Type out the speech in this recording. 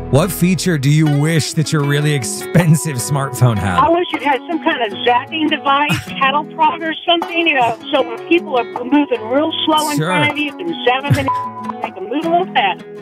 What feature do you wish that your really expensive smartphone had? I wish it had some kind of zapping device, cattle prod or something, so when people are moving real slow in front of you, you can zap them and make them move a little fast.